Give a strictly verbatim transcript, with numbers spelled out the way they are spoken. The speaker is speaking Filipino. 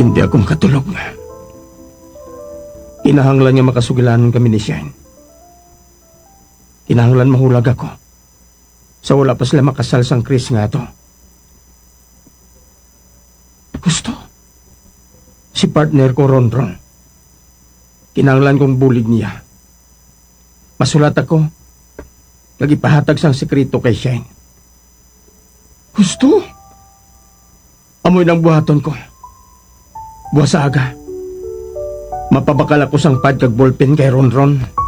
Hindi ako makatulog. Kinahanglan nga makasugilanan kami ni Shane. Kinahanglan mahulag ako. Sa wala pa sila makasal sang Chris nga to. Gusto. Si partner ko, Ronron. Kinahanglan kong bulig niya. Masulat ako. Nagipahatag sang sekreto kay Shane. Gusto. Amoy ng buhaton ko. Buwas sa aga. Mapabakal ako sang pad kag ballpen kay Ronron.